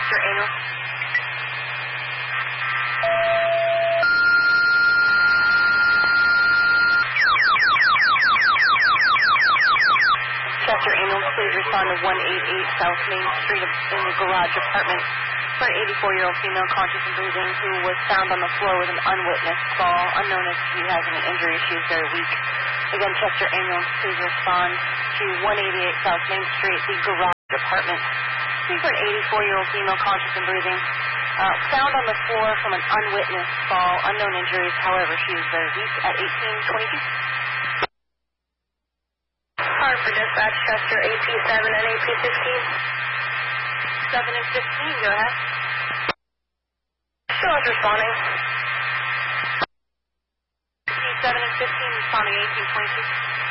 Chester Ambulance. Chester Ambulance, please respond to 188 South Main Street in the garage apartment for an 84-year-old female conscious and breathing who was found on the floor with an unwitnessed fall. Unknown if she has any injuries. She is very weak. Again, Chester Ambulance, please respond to 188 South Main Street, the garage apartment. Please for an 84-year-old female conscious and breathing found on the floor from an unwitnessed fall. Unknown injuries. However, she is very weak at 1822. Hard for dispatch, Chester, AP7 and AP16. 7 and 15, go ahead. Still is responding. AP7 and 15, responding 1822.